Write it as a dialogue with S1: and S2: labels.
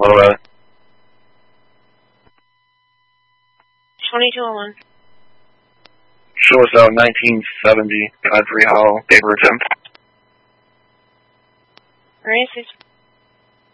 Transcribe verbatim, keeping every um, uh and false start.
S1: Low red.
S2: twenty-two oh one.
S1: Show us out nineteen seventy, Godfrey Howell, paper attempt.
S2: Alright, six.